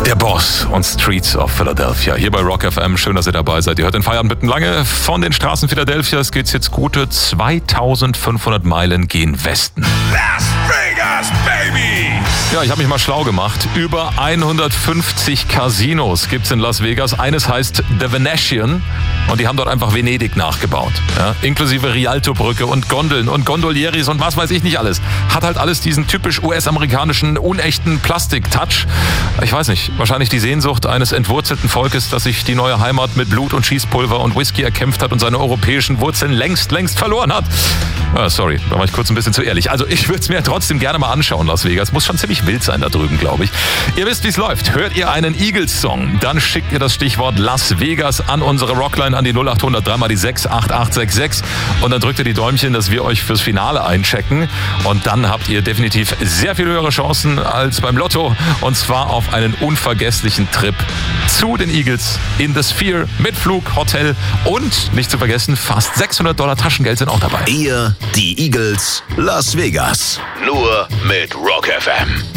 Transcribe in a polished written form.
Der Boss und Streets of Philadelphia. Hier bei Rock FM. Schön, dass ihr dabei seid. Ihr hört den Feierabend mitten lange. Von den Straßen Philadelphias geht's jetzt gute 2500 Meilen gen Westen. Las Vegas, baby! Ja, ich habe mich mal schlau gemacht. Über 150 Casinos gibt's in Las Vegas. Eines heißt The Venetian und die haben dort einfach Venedig nachgebaut. Ja, inklusive Rialto-Brücke und Gondeln und Gondolieris und was weiß ich nicht alles. Hat halt alles diesen typisch US-amerikanischen, unechten Plastik-Touch. Ich weiß nicht, wahrscheinlich die Sehnsucht eines entwurzelten Volkes, das sich die neue Heimat mit Blut und Schießpulver und Whisky erkämpft hat und seine europäischen Wurzeln längst verloren hat. Sorry, da war ich kurz ein bisschen zu ehrlich. Also ich würde es mir trotzdem gerne mal anschauen, Las Vegas. Muss schon ziemlich wild sein da drüben, glaube ich. Ihr wisst, wie es läuft. Hört ihr einen Eagles-Song, dann schickt ihr das Stichwort Las Vegas an unsere Rockline an die 0800 3 mal die 68866 und dann drückt ihr die Däumchen, dass wir euch fürs Finale einchecken. Und dann habt ihr definitiv sehr viel höhere Chancen als beim Lotto. Und zwar auf einen unvergesslichen Trip zu den Eagles in the Sphere mit Flug, Hotel und, nicht zu vergessen, fast $600 Taschengeld sind auch dabei. Ihr, die Eagles, Las Vegas. Nur mit Rock FM.